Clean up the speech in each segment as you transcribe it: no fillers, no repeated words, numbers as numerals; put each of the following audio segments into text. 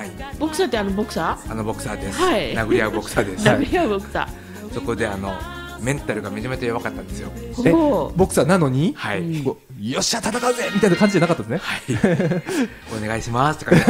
い、 ボクサーってボクサー？ ボクサーです、 はい、 殴り合うボクサーです。 殴り合うボクサー。そこでメンタルがめちゃめちゃ弱かったんですよ。 ボクサーなのに、 はい、 よっしゃ戦うぜみたいな感じじゃなかったですね。 はい、お願いしますとかね。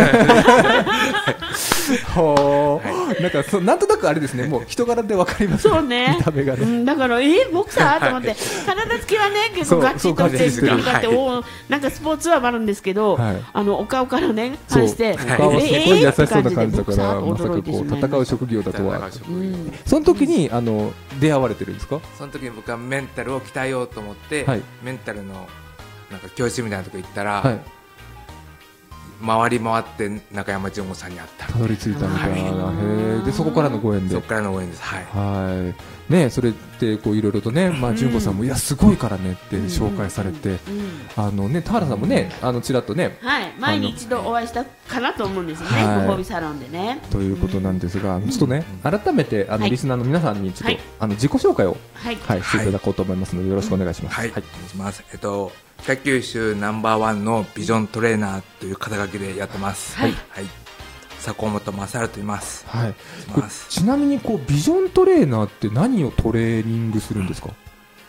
ほー、なんかなんとなくあれですね、もう人柄で分かりますね。 そうね、 見た目がね、 だからボクサーと思って、体つきはね結構ガチッとしてるかって、なんかスポーツはあるんですけど、お顔からね反してお顔はすごい優しそうな感じだから、まさかこう戦う職業だとは。その時に出会われてるんですか？ その時に僕はメンタルを鍛えようと思って、メンタルのなんか教室みたいなとこ行ったら、回り回って中山純子さんに会った、 たどり着いたみたいな。でそこからのご縁で。 そこからのご縁です。 はい。ね、それってこういろいろとね、純子さんもいやすごいからねって紹介されて、ね、田原さんもね、ちらっとね、 前に一度お会いしたかなと思うんですよね、ご褒美サロンでね。 ということなんですが、ちょっとね、改めてリスナーの皆さんにちょっと自己紹介をしていただこうと思いますので、よろしくお願いします。 はい、お願いします。北九州ナンバーワンのビジョントレーナーという肩書きでやってます。はい。坂本正治と言います。はい。 ちなみにビジョントレーナーって何をトレーニングするんですか？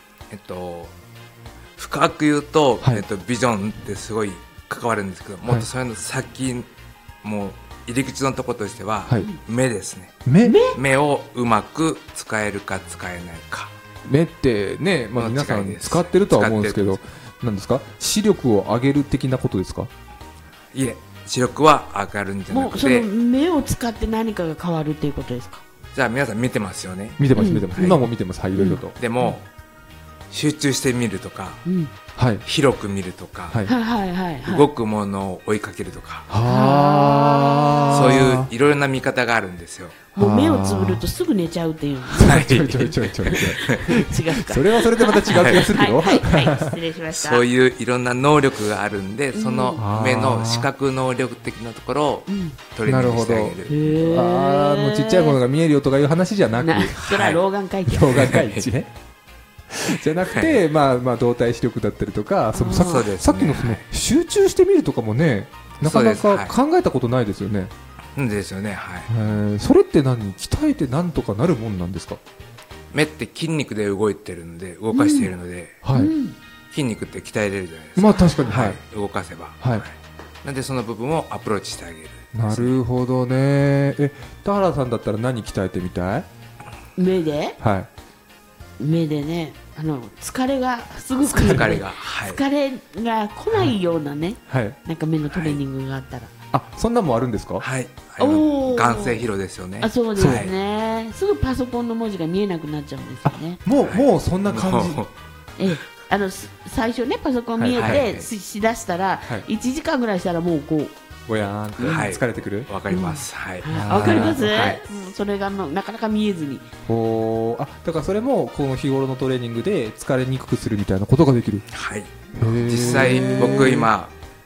深く言うと、ビジョンってすごい関わるんですけど、もっとそれの先、もう入り口のところとしては、目ですね。目をうまく使えるか使えないか。 目ってね、皆さん使ってるとは思うんですけど、何ですか？視力を上げる的なことですか？ いえ、視力は上がるんじゃなくて、 もうその目を使って何かが変わるっていうことですか？ じゃあ皆さん見てますよね。 見てます、今も見てます。はい、いろいろと。 でも集中して見るとか、広く見るとか、動くものを追いかけるとか、そういういろいろな見方があるんですよ。 もう目をつぶるとすぐ寝ちゃうっていう。 ちょい違うか。それはそれでまた違う気がするけど。 失礼しました。 そういういろんな能力があるんで、その目の視覚能力的なところをトレーニングしてあげる。 もうちっちゃいものが見えるよとかいう話じゃなく、 それは老眼回帰。 老眼回帰ね。じゃなくて、動体視力だったりとか、さっきの集中してみるとかもね、なかなか考えたことないですよね。 ですよね。 それって鍛えてなんとかなるもんなんですか？ 目って筋肉で動いてるので、動かしているので、筋肉って鍛えれるじゃないですか。 確かに、 動かせば。なんでその部分をアプローチしてあげる。 なるほどね。田原さんだったら何鍛えてみたい？ 目で？目でね、疲れがすごく疲れが来ないようなね、なんか目のトレーニングがあったら。 そんなもあるんですか？ はい。眼性疲労ですよね。 そうですね。すぐパソコンの文字が見えなくなっちゃうんですよね。 もうそんな感じ。 最初ねパソコン見えてしだしたら1時間ぐらいしたらもうぼやーんって疲れてくる。 わかります。 わかります。それがなかなか見えずに。 だからそれもこの日頃のトレーニングで疲れにくくするみたいなことができる。 実際僕今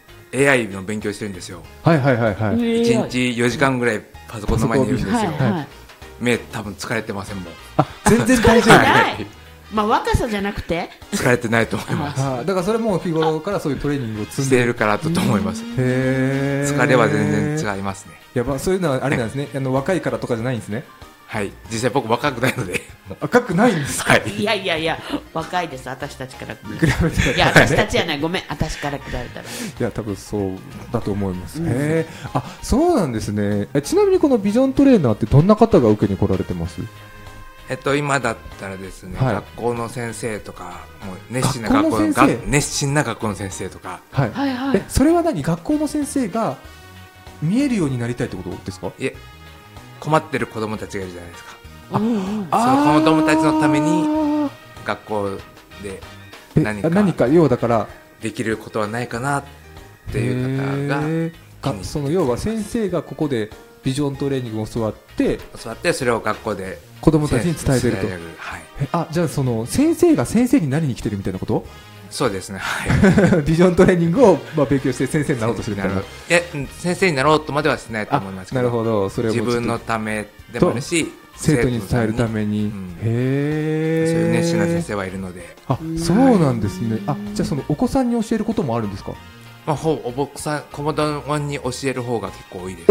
AI の勉強してるんですよ。1日4時間ぐらいパソコンの前にいるんですよ。目多分疲れてませんもん。 全然大丈夫。 若さじゃなくて疲れてないと思います。 だからそれも日頃からそういうトレーニングを積んでいるからだと思います。疲れは全然違いますね。 そういうのはあれなんですね。若いからとかじゃないんですね。 実際僕若くないので。 若くないんですか？ いや若いです。私たちから比べたら。いや私たちやない、ごめん、私から比べたら。いや多分そうだと思います。そうなんですね。ちなみにこのビジョントレーナーってどんな方が受けに来られてます？ 今だったらですね、学校の先生とか、もう熱心な学校の先生とか。 それは学校の先生が見えるようになりたいってことですか？ いえ、困ってる子供たちがいるじゃないですか。その子供たちのために学校で何か要はだからできることはないかなっていう方が、 その要は先生がここでビジョントレーニングを教わってそれを学校で子供たちに伝えてると。じゃあその先生が先生になりに来てるみたいなこと？ そうですね。 ビジョントレーニングを勉強して先生になろうとするみたいな。 先生になろうとまではしないと思いますけど。 なるほど。それを自分のためでもあるし、 生徒に伝えるために。 そういう熱心な先生はいるので。 そうなんですね。じゃあそのお子さんに教えることもあるんですか？ 子供に教える方が結構多いです。